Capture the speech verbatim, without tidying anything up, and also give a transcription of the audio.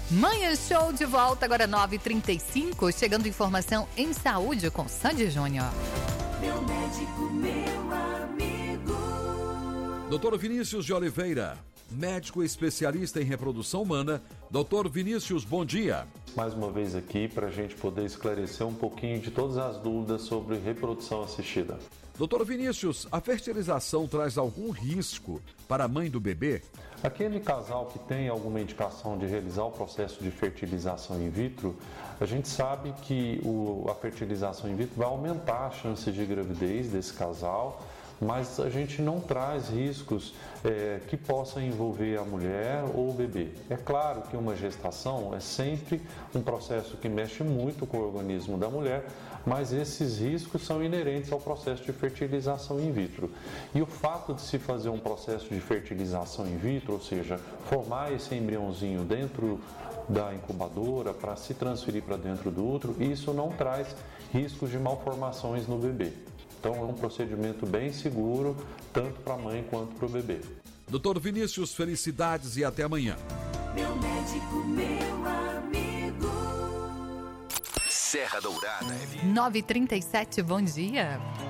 Manhã Show de volta, agora nove e trinta e cinco, chegando informação em saúde com Sandy Júnior. Meu médico, meu amigo. doutor Vinícius de Oliveira, médico especialista em reprodução humana. doutor Vinícius, bom dia. Mais uma vez aqui para a gente poder esclarecer um pouquinho de todas as dúvidas sobre reprodução assistida. doutor Vinícius, a fertilização traz algum risco para a mãe do bebê? Aquele casal que tem alguma indicação de realizar o processo de fertilização in vitro, a gente sabe que o, a fertilização in vitro vai aumentar a chance de gravidez desse casal, mas a gente não traz riscos é, que possam envolver a mulher ou o bebê. É claro que uma gestação é sempre um processo que mexe muito com o organismo da mulher, mas esses riscos são inerentes ao processo de fertilização in vitro. E o fato de se fazer um processo de fertilização in vitro, ou seja, formar esse embriãozinho dentro da incubadora para se transferir para dentro do útero, isso não traz riscos de malformações no bebê. Então é um procedimento bem seguro, tanto para a mãe quanto para o bebê. doutor Vinícius, felicidades e até amanhã. Meu médico, meu amigo. Serra Dourada. nove e trinta e sete, bom dia.